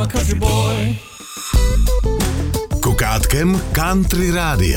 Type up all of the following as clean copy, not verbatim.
a country boy. Kukátkem Country Rádia.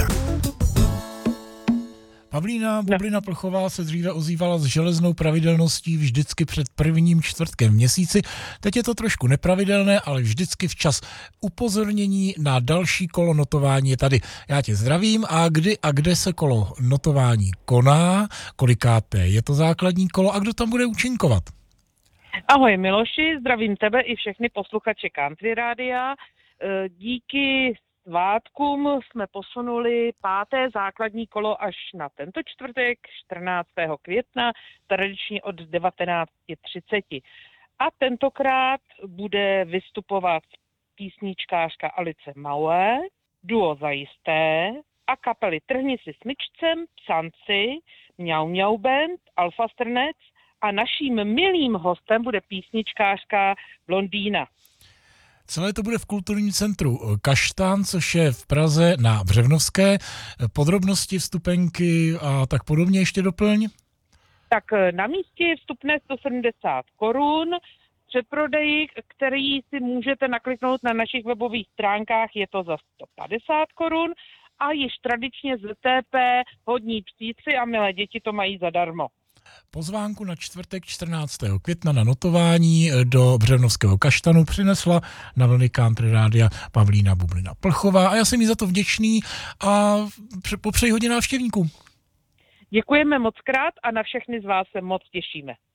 Pavlína Bublina Plchová se dříve ozývala s železnou pravidelností vždycky před prvním čtvrtkem v měsíci. Teď je to trošku nepravidelné, ale vždycky včas. Upozornění na další kolo notování je tady. Já tě zdravím a kdy a kde se kolo notování koná, kolikáté je to základní kolo a kdo tam bude účinkovat? Ahoj Miloši, zdravím tebe i všechny posluchače Country Rádia. Díky svátkům jsme posunuli 5. základní kolo až na tento čtvrtek, 14. května, tradičně od 19:30. A tentokrát bude vystupovat písničkářka Alice Mauer, duo Zajisté a kapely Trhni si smyčcem, Psanci, Mňau Mňau Band, Alfa Strnec a naším milým hostem bude písničkářka Blondýna. Celé to bude v kulturním centru Kaštán, což je v Praze na Břevnovské. Podrobnosti, vstupenky a tak podobně ještě doplň. Tak na místě je vstupné 170 korun. Předprodej, který si můžete nakliknout na našich webových stránkách, je to za 150 korun. A již tradičně z ZTP hodní psíci a milé děti to mají zadarmo. Pozvánku na čtvrtek 14. května na notování do Břevnovského Kaštanu přinesla na vlny Country Rádia Pavlína Bublina Plchová a já jsem jí za to vděčný a popřeji hodně návštěvníků. Děkujeme moc krát a na všechny z vás se moc těšíme.